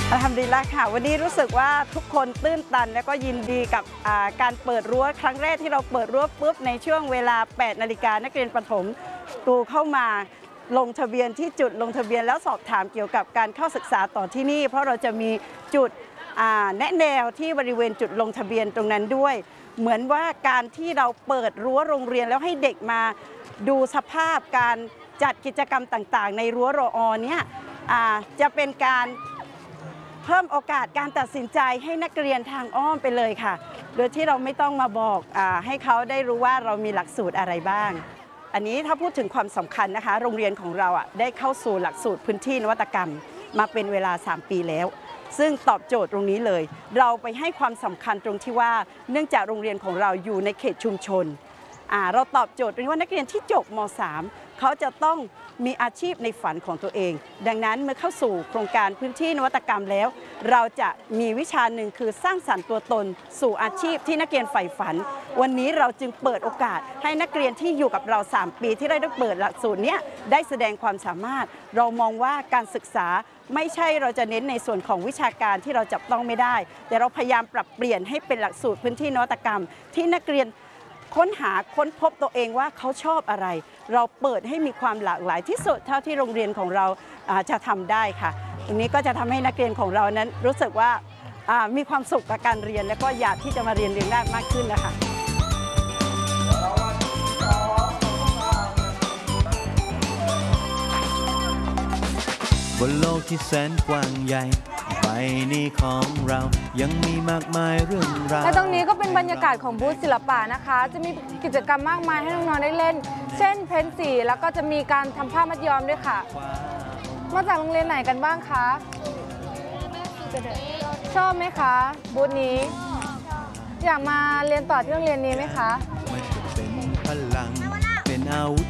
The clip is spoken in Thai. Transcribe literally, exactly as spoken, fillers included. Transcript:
อัลฮัมดุลิลละห์ค่ะวันนี้รู้สึกว่าทุกคนตื้นตันและก็ยินดีกับการเปิดรั้วครั้งแรกที่เราเปิดรั้วปุ๊บในช่วงเวลาแปดนาฬิกานักเรียนประถมตูเข้ามาลงทะเบียนที่จุดลงทะเบียนแล้วสอบถามเกี่ยวกับการเข้าศึกษาต่อที่นี่เพราะเราจะมีจุดแนะแนวที่บริเวณจุดลงทะเบียนตรงนั้นด้วยเหมือนว่าการที่เราเปิดรั้วโรงเรียนแล้วให้เด็กมาดูสภาพการจัดกิจกรรมต่างๆในรั้วรอเนี่ยจะเป็นการเพิ่มโอกาสการตัดสินใจให้นักเรียนทางอ้อมไปเลยค่ะโดยที่เราไม่ต้องมาบอกอ่าให้เขาได้รู้ว่าเรามีหลักสูตรอะไรบ้างอันนี้ถ้าพูดถึงความสำคัญนะคะโรงเรียนของเราอ่ะได้เข้าสู่หลักสูตรพื้นที่นวัตกรรมมาเป็นเวลาสามปีแล้วซึ่งตอบโจทย์ตรงนี้เลยเราไปให้ความสำคัญตรงที่ว่าเนื่องจากโรงเรียนของเราอยู่ในเขตชุมชนอ่าเราตอบโจทย์ตรงนี้ว่านักเรียนที่จบม สามเขาจะต้องมีอาชีพในฝันของตัวเองดังนั้นเมื่อเข้าสู่โครงการพื้นที่นวัตกรรมแล้วเราจะมีวิชาหนึ่งคือสร้างสรรค์ตัวตนสู่อาชีพที่นักเรียนใฝ่ฝันวันนี้เราจึงเปิดโอกาสให้นักเรียนที่อยู่กับเราสามปีที่ได้ได้เปิดหลักสูตรนี้ได้แสดงความสามารถเรามองว่าการศึกษาไม่ใช่เราจะเน้นในส่วนของวิชาการที่เราจับต้องไม่ได้แต่เราพยายามปรับเปลี่ยนให้เป็นหลักสูตรพื้นที่นวัตกรรมที่นักเรียนค้นหาค้นพบตัวเองว่าเขาชอบอะไรเราเปิดให้มีความหลากหลายที่สุดเท่าที่โรงเรียนของเราจะทำได้ค่ะตรงนี้ก็จะทำให้นักเรียนของเรานั้นรู้สึกว่ามีความสุขกับการเรียนและก็อยากที่จะมาเรียนเรียนได้มากขึ้นนะคะบนโลกที่แสนกว้างใหญ่ใบนี้ของเรายังมีมากมายเรื่องราวและตรงนี้ก็เป็นบรรยากาศของบูธศิลปะนะคะจะมีกิจกรรมมากมายให้น้องๆได้เล่นเช่นเพ้นสีแล้วก็จะมีการทำผ้ามัดย้อมด้วยค่ะมาจากโรงเรียนไหนกันบ้างคะชอบไหมคะบูธนี้อยากมาเรียนต่อที่โรงเรียนนี้ไหมคะมันจะเป็นพลังเป็นอาวุธ